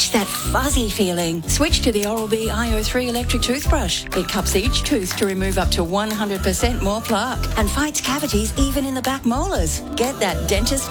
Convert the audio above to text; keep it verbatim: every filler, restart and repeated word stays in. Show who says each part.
Speaker 1: Ditch that fuzzy feeling. Switch to the Oral-B I O three electric toothbrush. It cups each tooth to remove up to one hundred percent more plaque and fights cavities even in the back molars. Get that dentist